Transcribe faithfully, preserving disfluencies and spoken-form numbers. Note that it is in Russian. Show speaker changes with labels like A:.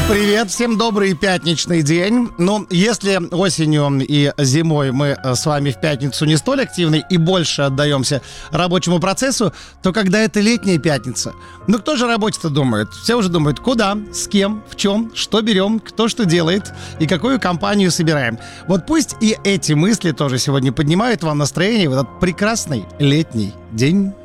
A: Привет, всем добрый пятничный день. Ну, если осенью и зимой мы с вами в пятницу не столь активны и больше отдаемся рабочему процессу, то когда это летняя пятница, ну кто же о работе-то думает? Все уже думают, куда, с кем, в чем, что берем, кто что делает и какую компанию собираем. Вот пусть и эти мысли тоже сегодня поднимают вам настроение в этот прекрасный летний день.